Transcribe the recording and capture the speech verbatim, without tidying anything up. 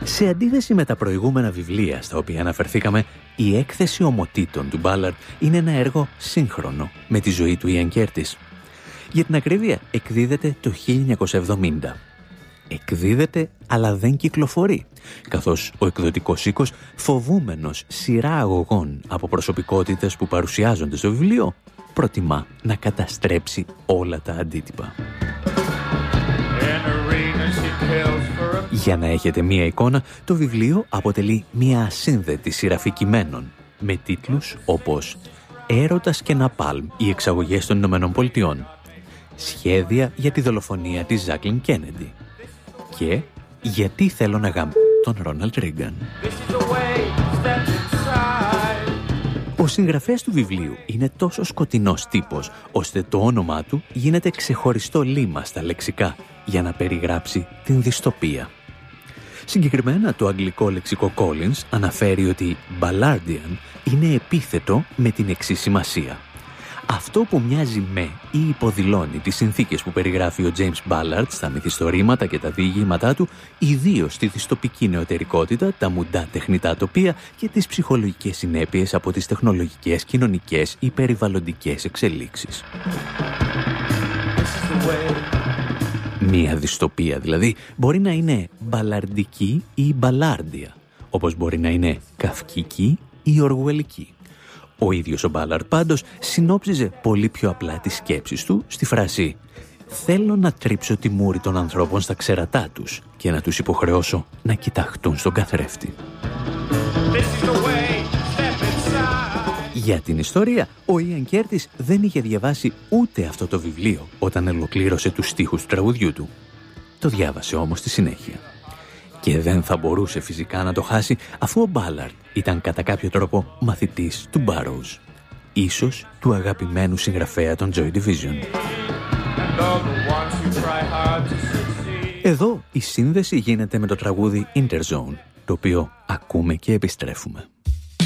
Σε αντίθεση με τα προηγούμενα βιβλία στα οποία αναφερθήκαμε, η έκθεση ομοτήτων του Ballard είναι ένα έργο σύγχρονο με τη ζωή του Ιαν Κέρτις. Για την ακρίβεια, εκδίδεται το χίλια εννιακόσια εβδομήντα. Εκδίδεται, αλλά δεν κυκλοφορεί, καθώς ο εκδοτικός οίκος, φοβούμενος σειρά αγωγών από προσωπικότητες που παρουσιάζονται στο βιβλίο, προτιμά να καταστρέψει όλα τα αντίτυπα. Για να έχετε μία εικόνα, το βιβλίο αποτελεί μία ασύνδετη σειρά κειμένων με τίτλους όπως «Έρωτας και Ναπάλμ, οι εξαγωγές των Ηνωμένων Πολιτειών», «Σχέδια για τη δολοφονία της Ζάκλιν Κέννεντι» και «Γιατί θέλω να γαμ... τον Ρόναλντ Ρίγκαν». Ο συγγραφέας του βιβλίου είναι τόσο σκοτεινός τύπος, ώστε το όνομά του γίνεται ξεχωριστό λίμα στα λεξικά για να περιγράψει την δυστοπία. Συγκεκριμένα, το αγγλικό λεξικό Collins αναφέρει ότι «Ballardian» είναι επίθετο με την εξής σημασία. Αυτό που μοιάζει με ή υποδηλώνει τις συνθήκες που περιγράφει ο James Ballard στα μυθιστορήματα και τα διηγήματά του, ιδίως τη δυστοπική νεωτερικότητα, τα μουντά τεχνητά τοπία και τις ψυχολογικές συνέπειες από τις τεχνολογικές, κοινωνικές ή περιβαλλοντικές εξελίξεις. Μία δυστοπία δηλαδή μπορεί να είναι μπαλαρντική ή μπαλάρντια, όπως μπορεί να είναι καυκική ή οργουελική. Ο ίδιος ο Μπάλαρντ πάντως συνόψιζε πολύ πιο απλά τις σκέψεις του στη φράση «Θέλω να τρίψω τη μούρη των ανθρώπων στα ξερατά τους και να τους υποχρεώσω να κοιταχτούν στον καθρέφτη». Για την ιστορία, ο Ιαν Κέρτις δεν είχε διαβάσει ούτε αυτό το βιβλίο όταν ολοκλήρωσε τους στίχους του τραγουδιού του. Το διάβασε όμως στη συνέχεια. Και δεν θα μπορούσε φυσικά να το χάσει, αφού ο Μπάλαρντ ήταν κατά κάποιο τρόπο μαθητής του Μπάρόουζ, ίσως του αγαπημένου συγγραφέα των Joy Division. Εδώ η σύνδεση γίνεται με το τραγούδι Interzone, το οποίο ακούμε και επιστρέφουμε.